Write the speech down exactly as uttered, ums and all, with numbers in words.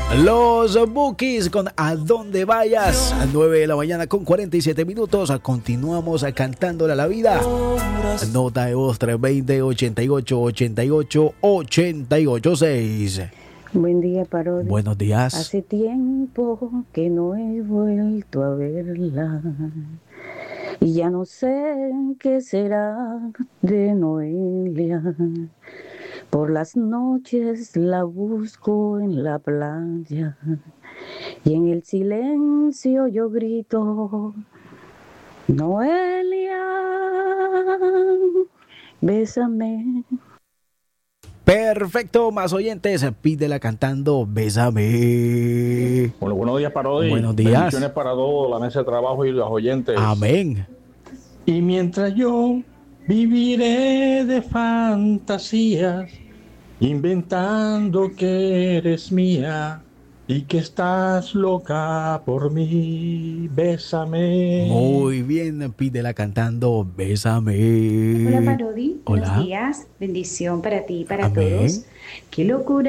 Los Bukis con A Donde Vayas, a nueve de la mañana con cuarenta y siete minutos. Continuamos cantándole a la vida. Nota de voz tres dos cero, ochenta y ocho, ochenta y ocho, ochenta y ocho seis. Buen día, Parodi. Buenos días. Hace tiempo que no he vuelto a verla y ya no sé qué será de Noelia. Por las noches la busco en la playa y en el silencio yo grito: Noelia, bésame. Perfecto, más oyentes, pídela cantando Bésame. Bueno, buenos días, Parodi. Buenos días. Bendiciones para todos, la mesa de trabajo y los oyentes. Amén. Y mientras yo viviré de fantasías, inventando que eres mía y que estás loca por mí, bésame. Muy bien, pídela cantando Bésame. Hola, Parodi. Hola. Buenos días. Bendición para ti y para Amén. todos. Qué locura